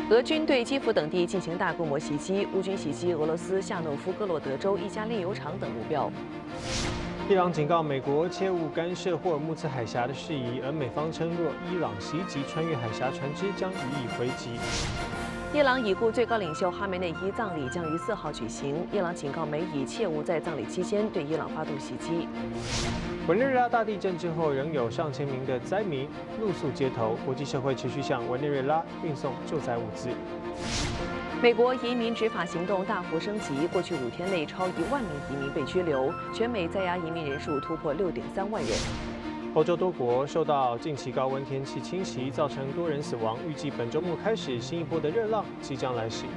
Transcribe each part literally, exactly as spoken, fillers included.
俄军对基辅等地进行大规模袭击，乌军袭击俄罗斯夏诺夫哥罗德州一家炼油厂等目标。 伊朗警告美国切勿干涉霍尔木兹海峡的事宜，而美方称若伊朗袭击穿越海峡船只，将予以回击。 伊朗已故最高领袖哈梅内伊葬礼将于四号举行，伊朗警告美以切勿在葬礼期间对伊朗发动袭击。 委内瑞拉大地震之后，仍有上千名的灾民露宿街头，国际社会持续向委内瑞拉运送救灾物资。 美国移民执法行动大幅升级，过去五天内超一万名移民被拘留，全美在押移民人数突破六点三万人。 欧洲多国受到近期高温天气侵袭，造成多人死亡。预计本周末开始，新一波的热浪即将来袭。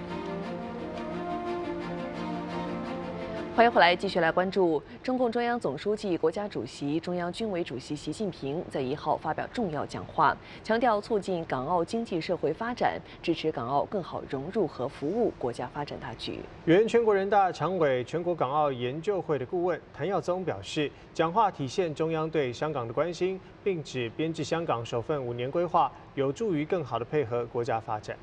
欢迎回来，继续来关注中共中央总书记、国家主席、中央军委主席习近平在一号发表重要讲话，强调促进港澳经济社会发展，支持港澳更好融入和服务国家发展大局。 原全国人大常委、全国港澳研究会的顾问谭耀宗表示，讲话体现中央对香港的关心，并指编制香港首份五年规划有助于更好地配合国家发展。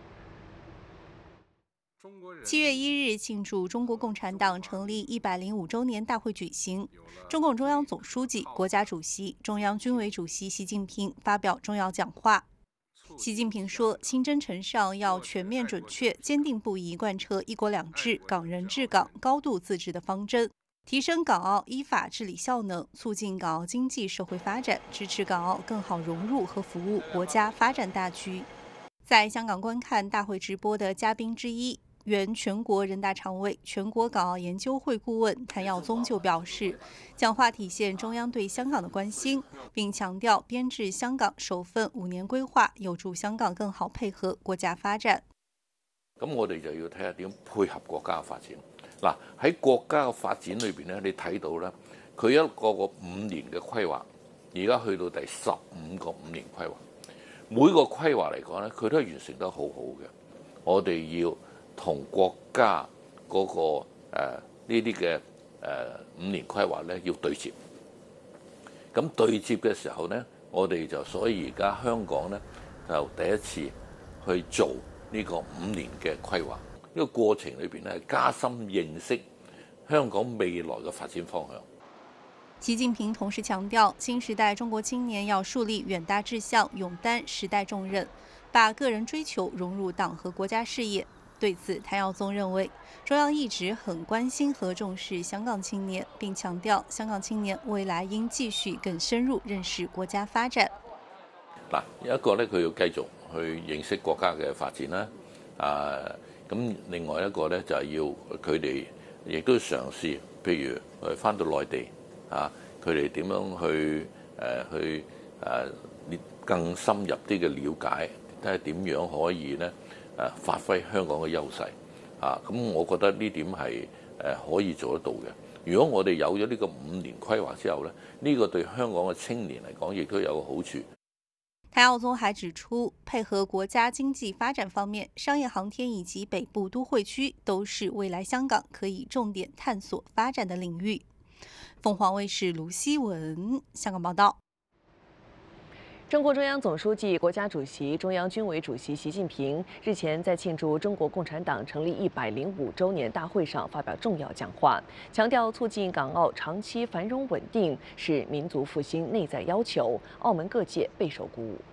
七月一日，庆祝中国共产党成立一百零五周年大会举行。中共中央总书记、国家主席、中央军委主席习近平发表重要讲话。习近平说，清真呈上要全面、准确、坚定不移贯彻“一国两制”、港人治港、高度自治的方针，提升港澳依法治理效能，促进港澳经济社会发展，支持港澳更好融入和服务国家发展大局。在香港观看大会直播的嘉宾之一，原全国人大常委、全国港澳研究会顾问谭耀宗就表示，讲话体现中央对香港的关心，并强调编制香港首份五年規劃有助香港更好配合國家發展。 咁我哋就要睇下點配合國家嘅發展。嗱，喺國家嘅發展裏邊咧，你睇到咧，佢一個個五年嘅規劃，而家去到第十五個五年規劃，每個規劃嚟講咧，佢都係完成得好好嘅。我哋要同國家嗰、那個誒呢啲嘅誒五年規劃咧要對接，咁對接嘅時候咧，我哋就所以而家香港咧就第一次去做呢個五年嘅規劃，呢、這個過程裏邊咧加深認識香港未來嘅發展方向。 習近平同時強調，新時代中國青年要樹立遠大志向，勇擔時代重任，把個人追求融入黨和國家事業。對此，譚耀宗認為，中央一直很關心和重視香港青年，並強調香港青年未來應繼續更深入認識國家發展。 嗱，有一個咧，佢要繼續去認識國家嘅發展啦。啊，咁另外一個咧就係要佢哋亦都嘗試，譬如誒返到內地啊，佢哋點樣去誒去誒更深入啲嘅了解，睇下點樣可以咧。誒發揮香港嘅優勢啊！咁我覺得呢點係誒可以做得到嘅。如果我哋有咗呢個五年規劃之後咧，呢、這個對香港嘅青年嚟講，亦都有個好處。 譚耀宗還指出，配合國家經濟發展方面，商業航天以及北部都會區都是未來香港可以重點探索發展的領域。鳳凰衛視盧希文香港報道。 中共中央總書記、國家主席、中央軍委主席習近平日前在慶祝中國共產黨成立一百零五週年大會上發表重要講話，強調促進港澳長期繁榮穩定是民族復興內在要求，澳門各界備受鼓舞。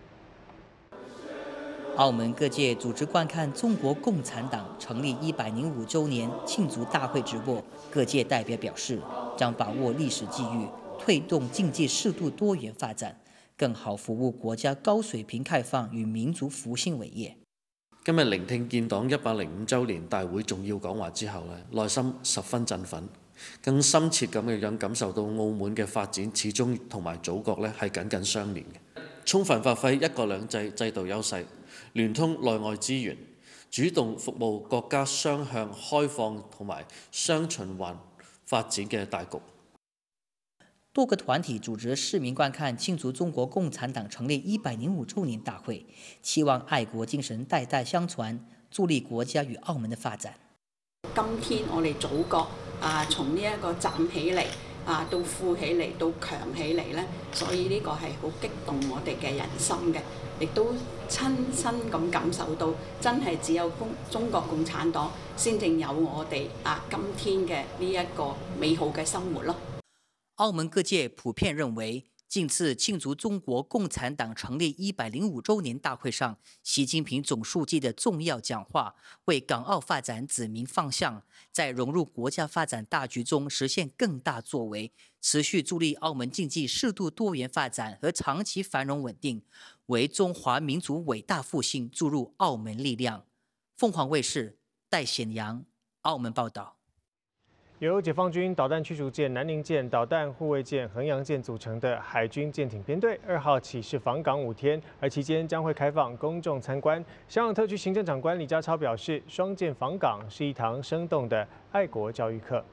澳門各界組織觀看中國共產黨成立一百零五週年慶祝大會直播，各界代表表示將把握歷史機遇，推動經濟適度多元發展，更好服務國家高水平開放與民族復興偉業。 今日聆聽建黨一百零五週年大會重要講話之後咧，內心十分振奮，更深切咁嘅樣感受到澳門嘅發展始終同埋祖國咧係緊緊相連嘅，充分發揮一國兩制制度優勢，聯通內外資源，主動服務國家雙向開放同埋雙循環發展嘅大局。 多個團體組織市民觀看慶祝中國共產黨成立一百零五週年大會，期望愛國精神代代相傳，助力國家與澳門的發展。 今天我哋祖國啊，從呢一個站起嚟啊到富起嚟，到強起嚟咧。所以呢個係好激動我哋嘅人心嘅，亦都親身咁感受到，真係只有中中國共產黨先正有我哋啊今天嘅呢一個美好嘅生活咯。 澳門各界普遍認為，近次慶祝中國共產黨成立一百零五週年大會上，習近平總書記的重要講話，為港澳發展指明方向，在融入國家發展大局中實現更大作為，持續助力澳門經濟適度多元發展和長期繁榮穩定，為中華民族偉大復興注入澳門力量。鳳凰衛視戴顯陽澳門報道。 由解放軍導彈驅逐艦南寧艦、導彈護衛艦衡陽艦組成的海軍艦艇編隊，二號起是訪港五天，而期間將會開放公眾參觀。香港特區行政長官李家超表示，雙艦訪港是一堂生動的愛國教育課。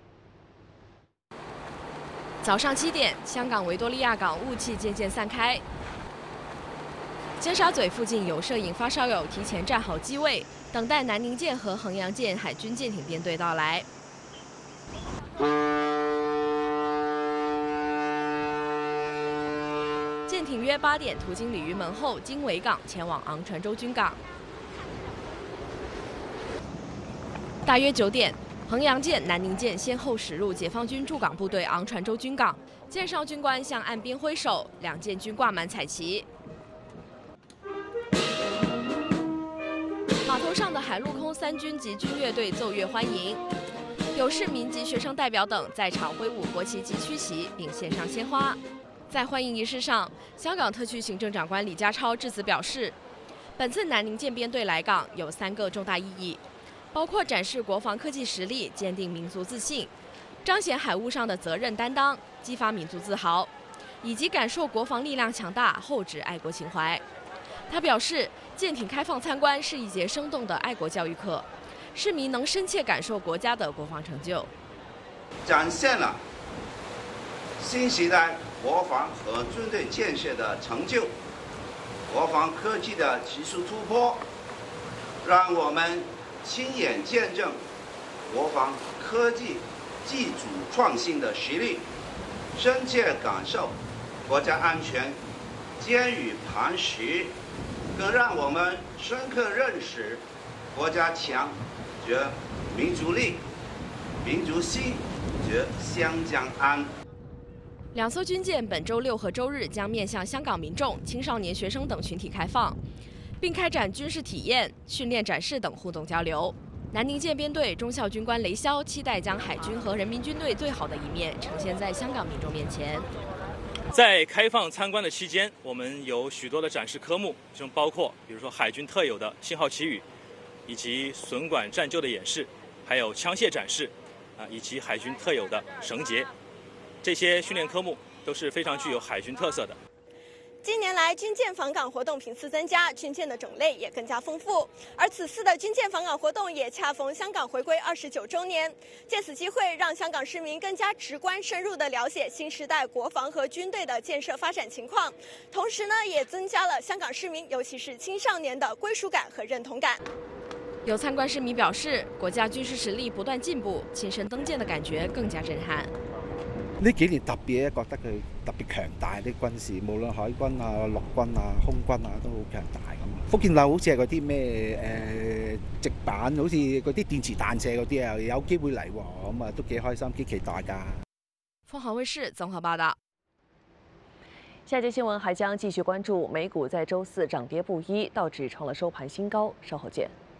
早上七點，香港維多利亞港霧氣漸漸散開，尖沙咀附近有攝影發燒友提前站好機位，等待南寧艦和衡陽艦海軍艦艇編隊到來。艦艇約八點途經鯉魚門後經維港前往昂船洲軍港。大約九點，衡陽艦、南寧艦先後駛入解放軍駐港部隊昂船洲軍港，艦上軍官向岸邊揮手，兩艦均掛滿彩旗。碼頭上的海陸空三軍及軍樂隊奏樂歡迎。有市民及學生代表等在場揮舞國旗及區旗，並獻上鮮花。在歡迎儀式上，香港特區行政長官李家超致辭表示，本次南寧艦編隊來港有三個重大意義，包括展示國防科技實力，堅定民族自信，彰顯海務上的責任擔當，激發民族自豪，以及感受國防力量強大，厚植愛國情懷。他表示，艦艇開放參觀是一節生動的愛國教育課。市民能深切感受國家的國防成就， 展現了新時代國防和軍隊建設的成就，國防科技的技術突破，讓我們親眼見證國防科技自主創新的實力，深切感受國家安全堅如磐石，更讓我們深刻認識國家強則民族力，民族興則湘江安。 兩艘軍艦本周六和周日將面向香港民眾、青少年學生等群體開放，並開展軍事體驗、訓練展示等互動交流。南寧艦編隊中校軍官雷霄期待將海軍和人民軍隊最好的一面呈現在香港民眾面前。 在開放參觀的期間，我們有許多的展示科目，其中包括，比如說海軍特有的信號旗語，以及損管戰救的演示，還有槍械展示，啊，以及海軍特有的繩結，這些訓練科目都是非常具有海軍特色的。 近年來，軍艦訪港活動頻次增加，軍艦的種類也更加豐富。而此次的軍艦訪港活動也恰逢香港回歸二十九週年，借此機會，讓香港市民更加直觀、深入地了解新時代國防和軍隊的建設發展情況。同時呢，也增加了香港市民，尤其是青少年的歸屬感和認同感。 有參觀市民表示，國家軍事實力不斷進步，親身登艦的感覺更加震撼。 呢幾年特別咧，覺得佢特別強大啲軍事，無論海軍啊、陸軍啊、空軍啊，都好強大咁。福建樓好似係嗰啲咩誒直板，好似嗰啲電磁彈射嗰啲啊，有機會嚟喎，咁啊都幾開心、幾期待㗎。 鳳凰衛視綜合報道。 下節新聞還將繼續關注美股在週四漲跌不一，道指創了收盤新高。稍後見。